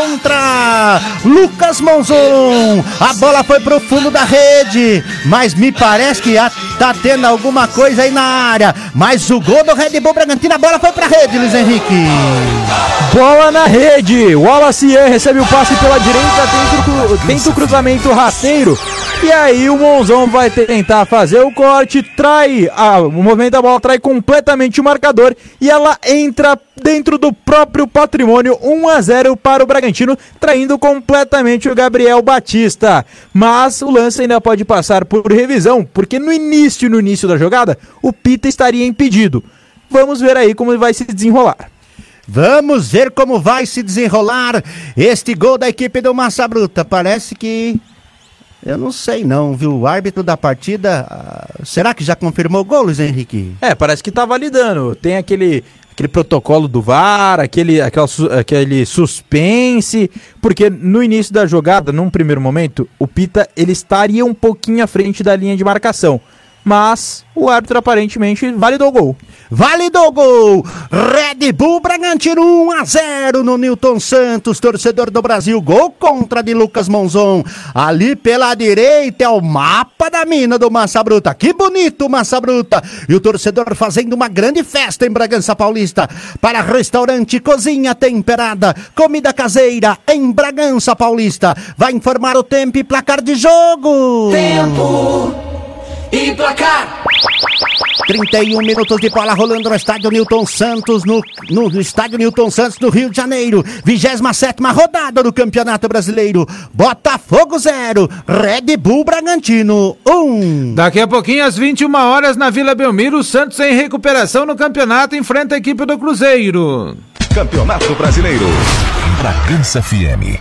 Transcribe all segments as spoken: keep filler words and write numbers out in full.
contra Lucas Monzon. A bola foi pro fundo da rede, mas me parece que tá tendo alguma coisa aí na área. Mas o gol do Red Bull Bragantino, a bola foi pra rede, Luiz Henrique. Bola na rede. Wallace recebe o passe pela direita, tenta, tenta o cruzamento rasteiro. E aí o Monzon vai tentar fazer o corte, trai, ah, o movimento da bola trai completamente o marcador e ela entra dentro do próprio patrimônio, um a zero para o Bragantino, traindo completamente o Gabriel Batista. Mas o lance ainda pode passar por revisão, porque no início, no início da jogada, o Pita estaria impedido. Vamos ver aí como vai se desenrolar. Vamos ver como vai se desenrolar este gol da equipe do Massa Bruta. Parece que... eu não sei não, viu? O árbitro da partida, uh, será que já confirmou o gol, Luiz Henrique? É, parece que tá validando. Tem aquele, aquele protocolo do V A R, aquele, aquela, aquele suspense, porque no início da jogada, num primeiro momento, o Pita ele estaria um pouquinho à frente da linha de marcação. Mas o árbitro aparentemente validou o gol. Validou o gol! Red Bull Bragantino um a zero no Newton Santos, torcedor do Brasil. Gol contra de Lucas Monzon. Ali pela direita é o mapa da mina do Massa Bruta. Que bonito o Massa Bruta. E o torcedor fazendo uma grande festa em Bragança Paulista. Para restaurante Cozinha Temperada. Comida caseira em Bragança Paulista. Vai informar o tempo e placar de jogo. Tempo e placar. trinta e um minutos de bola rolando no estádio Newton Santos, no, no, no estádio Newton Santos, no Rio de Janeiro. vigésima sétima rodada do Campeonato Brasileiro. Botafogo zero, Red Bull Bragantino um. Daqui a pouquinho, às vinte e uma horas, na Vila Belmiro, o Santos em recuperação no campeonato enfrenta a equipe do Cruzeiro. Campeonato Brasileiro. Bragança F M.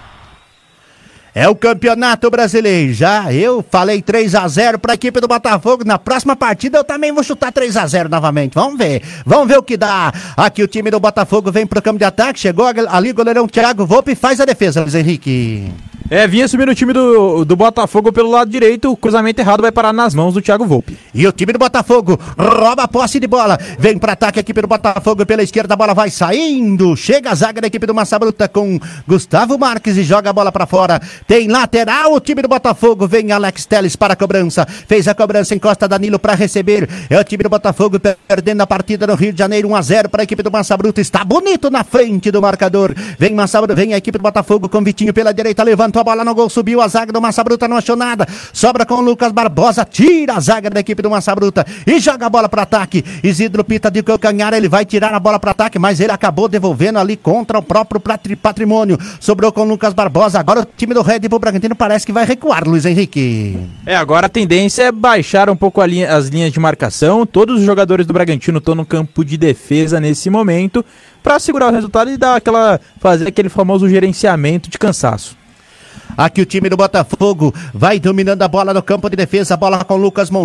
É o Campeonato Brasileiro. Já eu falei três a zero para a equipe do Botafogo. Na próxima partida eu também vou chutar três a zero novamente. Vamos ver. Vamos ver o que dá. Aqui o time do Botafogo vem pro campo de ataque. Chegou ali o goleirão Thiago Volpe e faz a defesa, Luiz Henrique. É, vinha subindo o time do, do Botafogo pelo lado direito, o cruzamento errado vai parar nas mãos do Thiago Volpe. E o time do Botafogo rouba a posse de bola, vem para ataque a equipe do Botafogo pela esquerda, a bola vai saindo, chega a zaga da equipe do Massa Bruta com Gustavo Marques e joga a bola para fora, tem lateral, o time do Botafogo, vem Alex Telles para a cobrança, fez a cobrança, encosta Danilo para receber, é o time do Botafogo perdendo a partida no Rio de Janeiro, um a zero para a equipe do Massa Bruta, está bonito na frente do marcador, vem Massa Bruta, vem a equipe do Botafogo com Vitinho pela direita, levanta a bola no gol, subiu a zaga do Massa Bruta, não achou nada, sobra com o Lucas Barbosa, tira a zaga da equipe do Massa Bruta e joga a bola para ataque, Isidro Pita de calcanhar, ele vai tirar a bola para ataque, mas ele acabou devolvendo ali contra o próprio patrimônio, sobrou com o Lucas Barbosa, agora o time do Red Bull Bragantino parece que vai recuar, Luiz Henrique. É, agora a tendência é baixar um pouco a linha, as linhas de marcação, todos os jogadores do Bragantino estão no campo de defesa nesse momento, para segurar o resultado e dar aquela, fazer aquele famoso gerenciamento de cansaço. Aqui o time do Botafogo vai dominando a bola no campo de defesa, a bola com o Lucas Monzon.